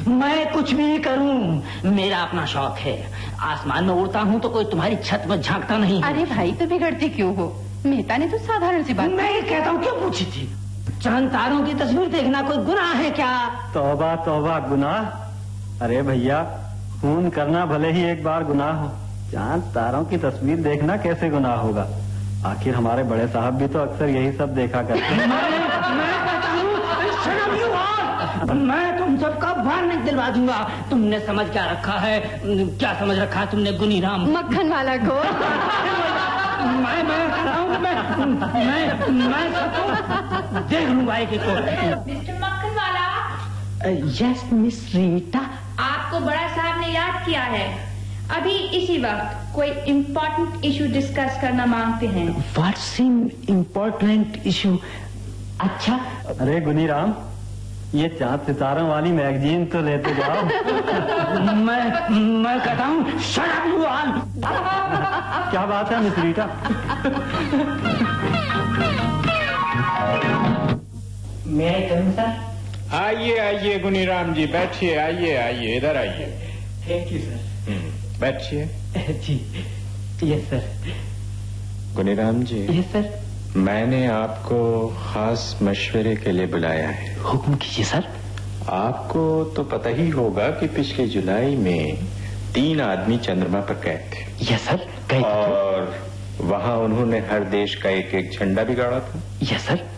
मैं कुछ भी करूं, मेरा अपना शौक है। आसमान में उड़ता हूं तो कोई तुम्हारी छत में झांकता नहीं है। अरे भाई, तो बिगड़ती क्यों हो? मेहता ने तो साधारण सी बात। मैं ये कहता हूँ, क्यों पूछी थी? चांद तारों की तस्वीर देखना कोई गुनाह है क्या? तौबा तौबा, गुनाह? अरे भैया, खून करना भले ही एक बार गुनाह हो, चांद तारों की तस्वीर देखना कैसे गुनाह होगा? आखिर हमारे बड़े साहब भी तो अक्सर यही सब देखा करते हैं। मैं तुम सबका वार्निंग दिलवा दूंगा। तुमने समझ क्या रखा है? क्या समझ रखा है तुमने गुनीराम मक्खन वाला को? मैं देख लूंगा एक को। मिस्टर मक्खन वाला। Yes miss Rita. आपको बड़ा साहब ने याद किया है। अभी इसी वक्त कोई इम्पोर्टेंट इशू डिस्कस करना मांगते हैं। What's important issue? अच्छा। अरे गुनीराम, ये चांद सितारों वाली मैगजीन तो लेते जाओ। मैं कहता हूँ शट अप यू ऑल। क्या बात है मिस रीटा? मैं करूँ सर? आइए आइए गुनीराम जी, बैठिए। आइए इधर आइए। Thank you sir. बैठिए। जी यस सर। गुनीराम जी। Yes sir. मैंने आपको खास मशवरे के लिए बुलाया है। हुक्म कीजिए सर। आपको तो पता ही होगा कि पिछले जुलाई में 3 आदमी चंद्रमा पर गए थे। यस सर, गए थे। और वहां उन्होंने हर देश का एक झंडा बिगाड़ा था। Yes sir.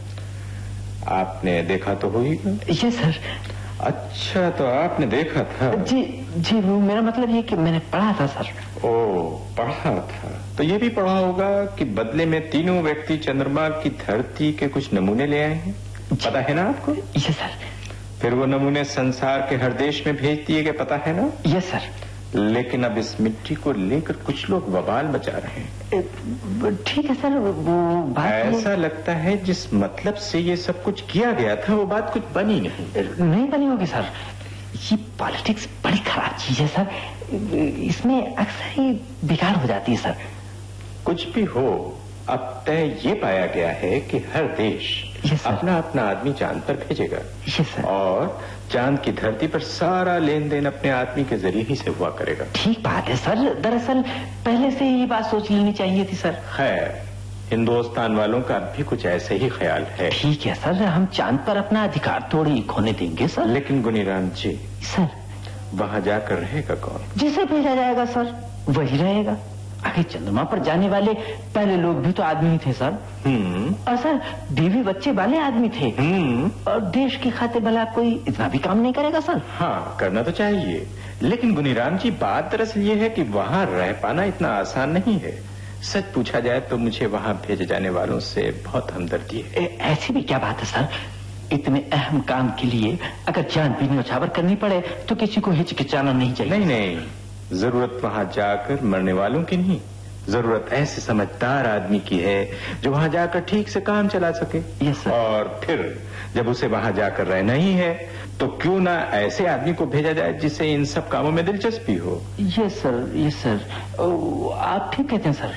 आपने देखा तो होगा। Yes sir. अच्छा, तो आपने देखा था? जी वो मेरा मतलब ये कि मैंने पढ़ा था सर। ओ, पढ़ा था। तो ये भी पढ़ा होगा कि बदले में तीनों व्यक्ति चंद्रमा की धरती के कुछ नमूने ले आए हैं। पता है ना आपको? Yes sir. फिर वो नमूने संसार के हर देश में भेज दिए गए, पता है ना? Yes sir. लेकिन अब इस मिट्टी को लेकर कुछ लोग बवाल मचा रहे हैं। ठीक है सर, वो बात ऐसा लगता है जिस मतलब से ये सब कुछ किया गया था वो बात कुछ बनी नहीं बनी होगी सर। ये पॉलिटिक्स बड़ी खराब चीज है सर, इसमें अक्सर ही बिगाड़ हो जाती है सर। कुछ भी हो, अब तय ये पाया गया है कि हर देश अपना अपना आदमी चांद पर भेजेगा। और चांद की धरती पर सारा लेन देन अपने आदमी के जरिए ही से हुआ करेगा। ठीक बात है सर, दरअसल पहले से ये बात सोच लेनी चाहिए थी सर। खैर, हिंदुस्तान वालों का भी कुछ ऐसे ही ख्याल है। ठीक है सर, हम चांद पर अपना अधिकार थोड़ी खोने देंगे सर। लेकिन गुनीराम जी सर, वहां जाकर रहेगा कौन? जिसे भेजा जाएगा सर वही रहेगा। आखिर चंद्रमा पर जाने वाले पहले लोग भी तो आदमी ही थे सर। और सर, बीवी बच्चे वाले आदमी थे। और देश की खातिर भला कोई इतना भी काम नहीं करेगा सर? हाँ, करना तो चाहिए। लेकिन गुनीराम जी, बात दरअसल ये है कि वहाँ रह पाना इतना आसान नहीं है। सच पूछा जाए तो मुझे वहाँ भेजे जाने वालों से बहुत हमदर्दी है। ऐसी भी क्या बात है सर? इतने अहम काम के लिए अगर जान भी न्यौछावर करनी पड़े तो किसी को हिचकिचाना नहीं चाहिए। नहीं, जरूरत वहां जाकर मरने वालों की नहीं, जरूरत ऐसे समझदार आदमी की है जो वहां जाकर ठीक से काम चला सके। Yes sir. और फिर जब उसे वहां जाकर रहना ही है तो क्यों ना ऐसे आदमी को भेजा जाए जिसे इन सब कामों में दिलचस्पी हो। Yes sir. आप ठीक कहते हैं सर।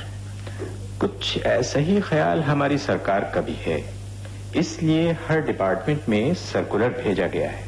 कुछ ऐसा ही ख्याल हमारी सरकार का भी है, इसलिए हर डिपार्टमेंट में सर्कुलर भेजा गया है।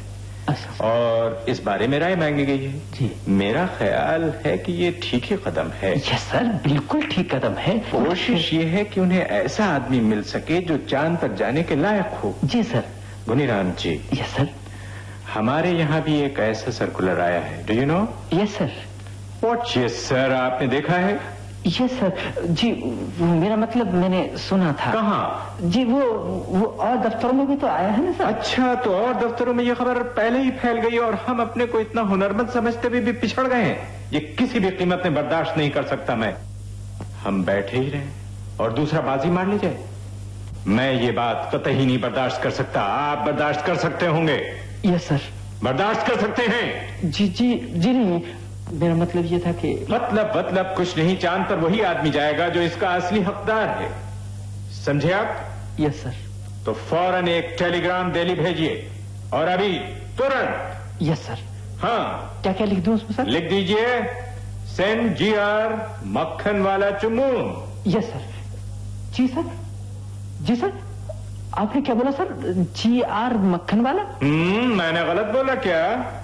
और इस बारे में राय मांगी गई है। जी। मेरा ख्याल है कि ये ठीक ही कदम है। यस सर, बिल्कुल ठीक कदम है। कोशिश ये है कि उन्हें ऐसा आदमी मिल सके जो चांद पर जाने के लायक हो। जी सर। गुनीराम जी। Yes sir. हमारे यहाँ भी एक ऐसा सर्कुलर आया है, do you know? Yes sir. What? Yes sir, आपने देखा है? Yes sir. जी, मेरा मतलब मैंने सुना था। कहाँ? जी, वो और दफ्तरों में भी तो आया है ना सर। अच्छा, तो और दफ्तरों में ये खबर पहले ही फैल गई और हम अपने को इतना हुनरमंद समझते हुए भी पिछड़ गए हैं। ये किसी भी कीमत में बर्दाश्त नहीं कर सकता मैं। हम बैठे ही रहे और दूसरा बाजी मार ली जाए। मैं ये बात कतई नहीं बर्दाश्त कर सकता। आप बर्दाश्त कर सकते होंगे? Yes sir. बर्दाश्त कर सकते हैं? जी नहीं, मेरा मतलब ये था कि मतलब कुछ नहीं। चांद पर वही आदमी जाएगा जो इसका असली हकदार है, समझे आप? Yes sir. तो फौरन एक टेलीग्राम दिल्ली भेजिए और अभी तुरंत। Yes sir. हाँ, क्या लिख दूं उसमें सर? लिख दीजिए, सेंड GR मक्खन वाला चुमून। Yes sir. जी सर, आपने क्या बोला सर? GR मक्खन वाला? मैंने गलत बोला क्या?